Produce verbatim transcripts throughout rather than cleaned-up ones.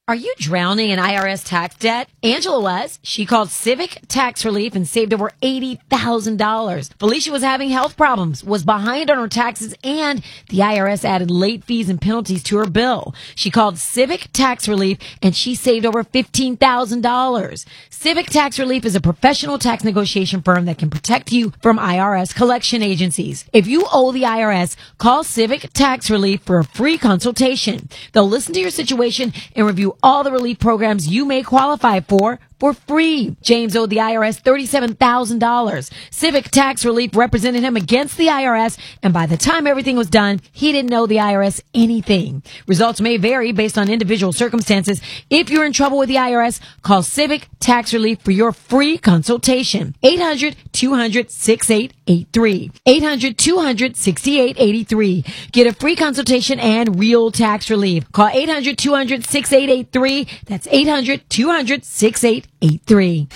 Are you drowning in I R S tax debt? Angela was. She called Civic Tax Relief and saved over eighty thousand dollars. Felicia was having health problems, was behind on her taxes, and the I R S added late fees and penalties to her bill. She called Civic Tax Relief and she saved over fifteen thousand dollars. Civic Tax Relief is a professional tax negotiation firm that can protect you from I R S collection agencies. If you owe the I R S, call Civic Tax Relief for a free consultation. They'll listen to your situation and review all the relief programs you may qualify for for free. James owed the I R S thirty-seven thousand dollars. Civic Tax Relief represented him against the I R S, and by the time everything was done, he didn't owe the I R S anything. Results may vary based on individual circumstances. If you're in trouble with the I R S, call Civic Tax Relief for your free consultation. eight hundred, two hundred, sixty-eight eighty-three. eight hundred, two hundred, sixty-eight eighty-three. Get a free consultation and real tax relief. Call eight hundred, two hundred, sixty-eight eighty-three. That's eight hundred, two hundred, sixty-eight eighty-three.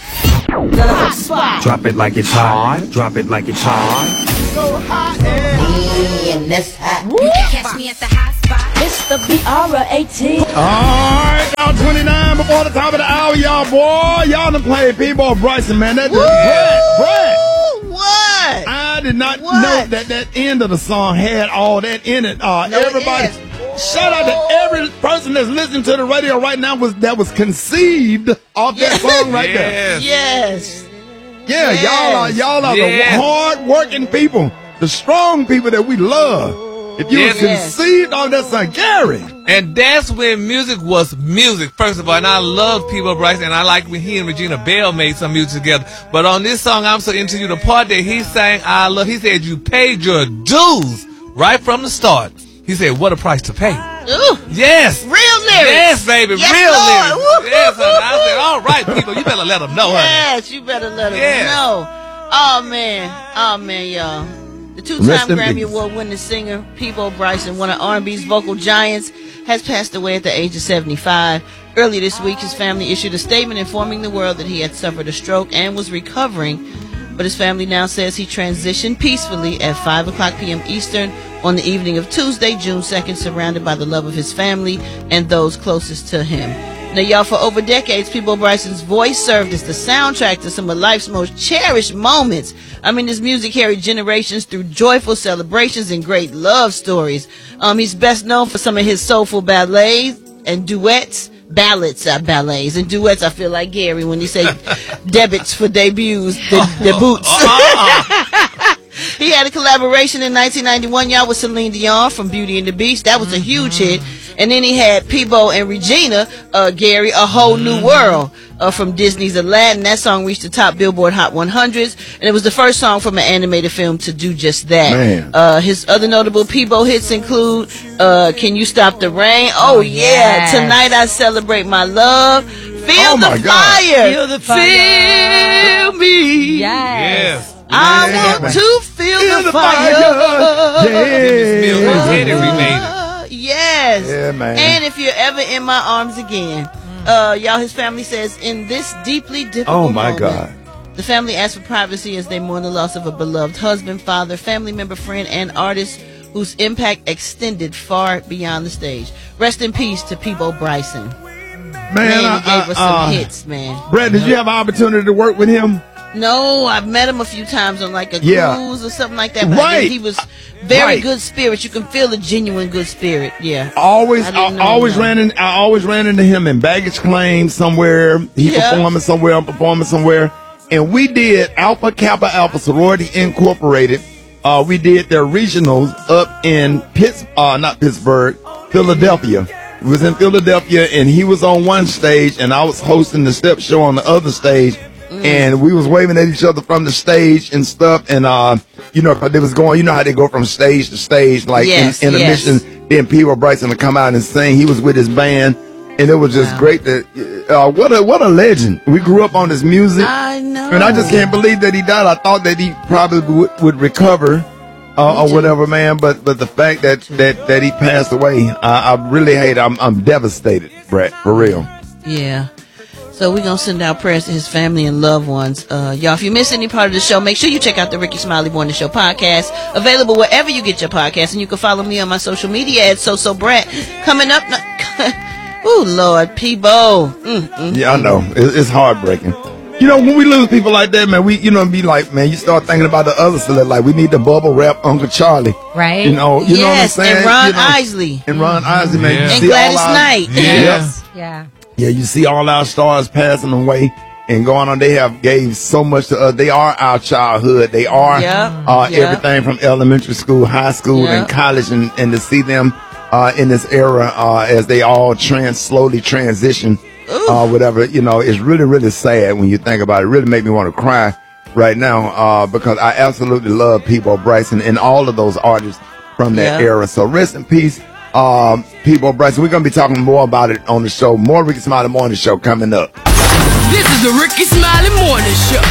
Drop it like it's hot. Drop it like it's hot. So hot and that's hot. You can catch me at the hot spot. It's the B R A T. alright, y'all twenty-nine before the top of the hour, y'all boy. Y'all done played Peabo Bryson, man. That just Brett, Brett. What? I did not What? know that that end of the song had all that in it. Uh, No, it everybody, is. shout out to every person that's listening to the radio right now was that was conceived off that song right there. Yes. Yeah, Yes. y'all are y'all are Yes. the hard working people, the strong people that we love. If you Yes. was conceived on that song, Gary. And that's when music was music, first of all. And I love Peabo Bryson, and I like when he and Regina Bell made some music together. But on this song, I'm So Into You, the part that he sang, I love, he said, you paid your dues right from the start. He said, what a price to pay. Ooh. Yes. Real lyrics. Yes, baby. Yes, real Lord. lyrics. Woo. Yes, honey. I said, all right, people, you better let them know, honey. Yes, you better let them Yes. know. Oh, man. Oh, man, y'all. The Rest two-time in Grammy peace. Award-winning singer Peabo Bryson, one of R and B's vocal giants, has passed away at the age of seventy-five. Earlier this week, his family issued a statement informing the world that he had suffered a stroke and was recovering. But his family now says he transitioned peacefully at five o'clock p.m. Eastern on the evening of Tuesday, June second, surrounded by the love of his family and those closest to him. Now, y'all, for over decades, Peabo Bryson's voice served as the soundtrack to some of life's most cherished moments. I mean, his music carried generations through joyful celebrations and great love stories. Um, he's best known for some of his soulful ballets and duets. Ballads, uh, ballets, and duets. I feel like Gary when he say debits for debuts, the, the boots. He had a collaboration in nineteen ninety-one, y'all, with Celine Dion from Beauty and the Beast. That was a huge hit. And then he had Peabo and Regina, uh, Gary, A Whole New World, uh, from Disney's Aladdin. That song reached the top Billboard Hot one hundreds, and it was the first song from an animated film to do just that. Man. Uh, his other notable Peabo hits include uh, Can You Stop the Rain? Oh, yeah. yes. Tonight I Celebrate My Love. Feel Oh, the my God. fire. Feel the fire. Feel me. Yes. I Yeah. want to feel, Feel the, the fire. fire. Mills Yeah. and Teddy remade it. Yes. Yeah, man. And if you're ever in my arms again, uh, y'all, his family says, in this deeply difficult Oh, my moment, God. the family asks for privacy as they mourn the loss of a beloved husband, father, family member, friend, and artist whose impact extended far beyond the stage. Rest in peace to Peabo Bryson. Man, Man, I- he gave I- us some uh, hits, man. Brad, did you have an opportunity to work with him? No, I've met him a few times on like a Yeah. cruise or something like that. But I Right. think he was very Right. good spirit. You can feel a genuine good spirit. Yeah. Always, I I, didn't know always him, though. ran in. I always ran into him in baggage claim somewhere. He Yeah. performing somewhere. I'm performing somewhere, and we did Alpha Kappa Alpha Sorority Incorporated. Uh, we did their regionals up in Pitts, uh, not Pittsburgh, Philadelphia. It was in Philadelphia, and he was on one stage, and I was hosting the step show on the other stage. And we was waving at each other from the stage and stuff, and uh, you know, 'cause they was going. You know how they go from stage to stage, like Yes, in, in yes. a mission. Then Peabo Bryson to come out and sing. He was with his band, and it was just Wow. great. That uh, what a what a legend. We grew up on his music, I know. and I just can't believe that he died. I thought that he probably would, would recover. Uh, or too. whatever, man. But but the fact that that, that he passed away, I, I really hate. I'm I'm devastated, Brett, for real. Yeah. So we're going to send out prayers to his family and loved ones. Uh, y'all, if you miss any part of the show, make sure you check out the Ricky Smiley Morning Show podcast, available wherever you get your podcasts. And you can follow me on my social media at So So Brett. Coming up, Ooh, Lord, Peebo. Mm, mm, Yeah, I know. It, it's heartbreaking. You know, when we lose people like that, man, we, you know, be like, man, you start thinking about the other celebrities. Like, we need to bubble wrap Uncle Charlie. Right. You know, you yes, know what I'm saying? and Ron you know, Isley. And Ron Isley, man. Yeah. You And see Gladys all our- Knight. Yeah. Yes. Yeah. Yeah, you see all our stars passing away and going on. They have gave so much to us. They are our childhood. They are Yep. uh, Yep. everything from elementary school, high school, Yep. and college. And, and to see them uh, in this era uh, as they all trans slowly transition, uh, whatever, you know, it's really, really sad when you think about it. It really make me want to cry right now uh, because I absolutely love Peebo Bryson and all of those artists from that Yeah. era. So rest in peace, um, Peebo Bryson. We're going to be talking more about it on the show. More Ricky Smiley Morning Show coming up. This is the Ricky Smiley Morning Show.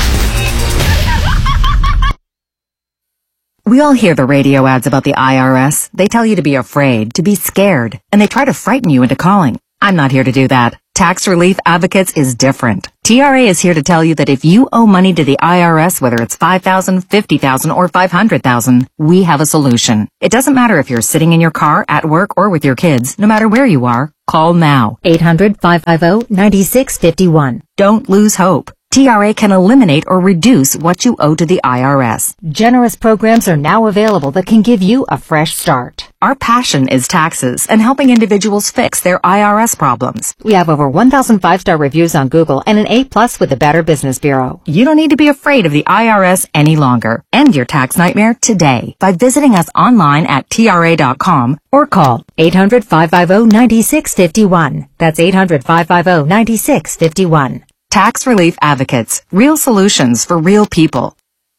We all hear the radio ads about the I R S. They tell you to be afraid, to be scared, and they try to frighten you into calling. I'm not here to do that. Tax Relief Advocates is different. T R A is here to tell you that if you owe money to the I R S, whether it's five thousand dollars, fifty thousand dollars, or five hundred thousand dollars, we have a solution. It doesn't matter if you're sitting in your car, at work, or with your kids. No matter where you are, call now. eight hundred, five five zero, nine six five one. Don't lose hope. T R A can eliminate or reduce what you owe to the I R S. Generous programs are now available that can give you a fresh start. Our passion is taxes and helping individuals fix their I R S problems. We have over one thousand five-star reviews on Google and an A plus with the Better Business Bureau. You don't need to be afraid of the I R S any longer. End your tax nightmare today by visiting us online at T R A dot com Or call eight hundred, five five zero, nine six five one. That's eight hundred, five five zero, nine six five one. Tax Relief Advocates. Real solutions for real people.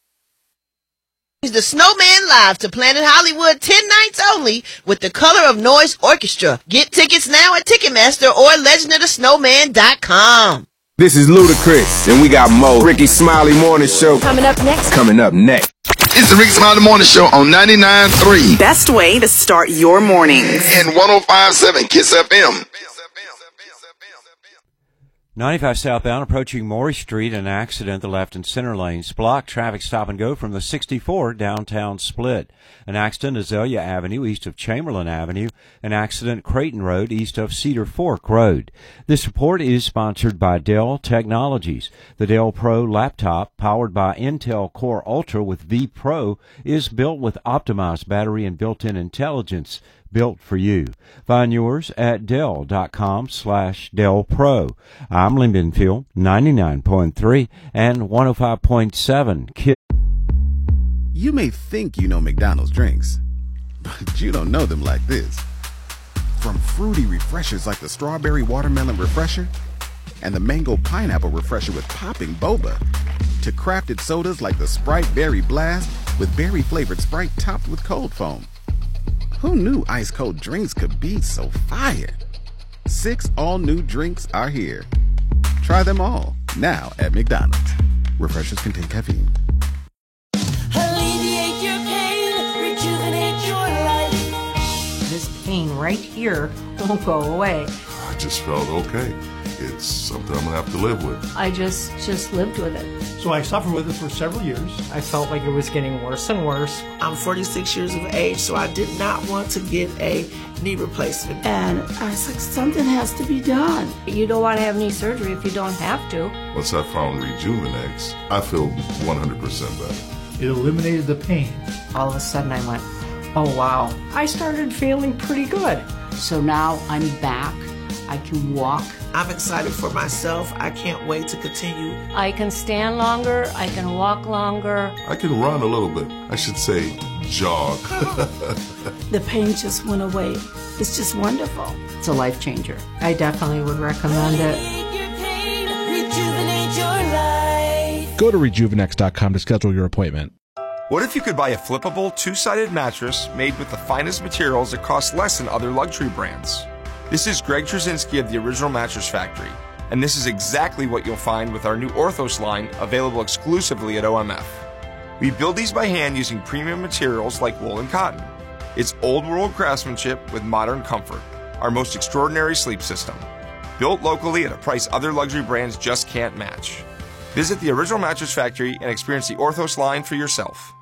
The Snowman Live to Planet Hollywood ten nights only with the Color of Noise Orchestra. Get tickets now at Ticketmaster or legend of the snowman dot com. This is Ludacris, and we got Mo. Ricky Smiley Morning Show. Coming up next. Coming up next. It's the Ricky Smiley Morning Show on ninety-nine point three Best way to start your mornings. and one oh five point seven Kiss F M. ninety-five southbound approaching Maury Street, an accident. The left and center lanes blocked. Traffic stop and go from the sixty-four downtown split. An accident Azalea Avenue east of Chamberlain Avenue. An accident Creighton Road east of Cedar Fork Road. This report is sponsored by Dell Technologies. The Dell Pro laptop, powered by Intel Core Ultra with V Pro, is built with optimized battery and built-in intelligence. Built for you. Find yours at Dell dot com slash Dell Pro. I'm Lynn Benfield, ninety-nine point three and one oh five point seven. You may think you know McDonald's drinks, but you don't know them like this. From fruity refreshers like the Strawberry Watermelon Refresher and the Mango Pineapple Refresher with popping boba, to crafted sodas like the Sprite Berry Blast with berry-flavored Sprite topped with cold foam. Who knew ice-cold drinks could be so fire? Six all-new drinks are here. Try them all, now at McDonald's. Refreshers contain caffeine. Alleviate your pain, rejuvenate your life. This pain right here won't go away. I just felt okay. It's something I'm gonna have to live with. I just just lived with it. So I suffered with it for several years. I felt like it was getting worse and worse. I'm forty-six years of age, so I did not want to get a knee replacement. And I was like, something has to be done. You don't want to have knee surgery if you don't have to. Once I found Rejuvenex, I feel one hundred percent better. It eliminated the pain. All of a sudden I went, oh wow. I started feeling pretty good. So now I'm back. I can walk. I'm excited for myself. I can't wait to continue. I can stand longer. I can walk longer. I can run a little bit. I should say jog. The pain just went away. It's just wonderful. It's a life changer. I definitely would recommend it. Rejuvenate your life. Go to rejuvenex dot com to schedule your appointment. What if you could buy a flippable, two-sided mattress made with the finest materials that cost less than other luxury brands? This is Greg Trzynski of the Original Mattress Factory, and this is exactly what you'll find with our new Orthos line, available exclusively at O M F. We build these by hand using premium materials like wool and cotton. It's old-world craftsmanship with modern comfort, our most extraordinary sleep system. Built locally at a price other luxury brands just can't match. Visit the Original Mattress Factory and experience the Orthos line for yourself.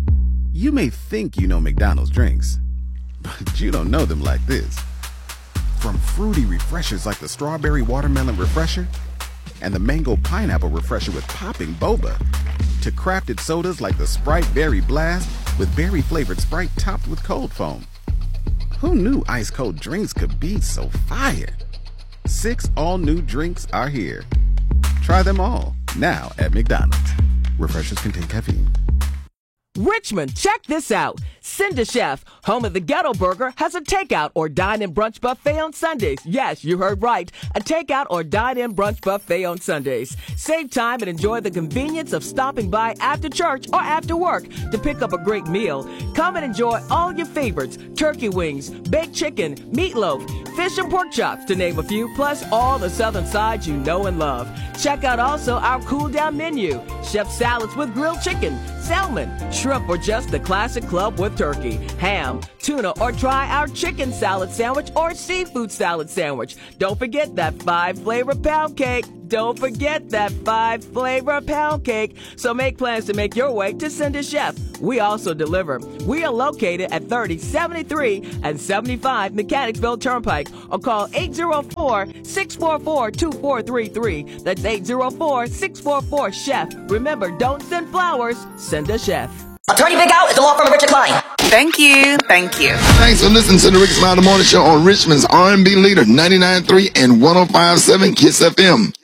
You may think you know McDonald's drinks, but you don't know them like this. fruity refreshers like the strawberry watermelon refresher and the mango pineapple refresher with popping boba, to crafted sodas like the Sprite Berry Blast with berry flavored Sprite topped with cold foam. Who knew ice cold drinks could be so fire? Six all new drinks are here. Try them all now at McDonald's. Refreshers contain caffeine. Richmond, check this out. Cinder Chef, home of the Ghetto Burger, has a takeout or dine-in brunch buffet on Sundays. Yes, you heard right. A takeout or dine-in brunch buffet on Sundays. Save time and enjoy the convenience of stopping by after church or after work to pick up a great meal. Come and enjoy all your favorites: turkey wings, baked chicken, meatloaf, fish and pork chops, to name a few, plus all the southern sides you know and love. Check out also our cool-down menu. Chef salads with grilled chicken, salmon, shrimp, or just the classic club with turkey, ham, tuna, or try our chicken salad sandwich or seafood salad sandwich. Don't forget that five-flavor pound cake. Don't forget that five-flavor pound cake. So make plans to make your way to Cinder Chef. We also deliver. We are located at thirty seventy-three and seventy-five Mechanicsville Turnpike, or call eight zero four, six four four, two four three three. That's eight zero four, six four four, CHEF. Remember, don't send flowers, send a chef. Attorney Big Out is the law firm of Richard Klein. Thank you. Thank you. Thanks for listening to the Ricky Smiley Morning Show on Richmond's R and B leader, ninety-nine point three and one oh five point seven KISS F M.